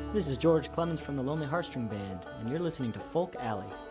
This is George Clemens from the Lonely Heartstring Band, and you're listening to Folk Alley.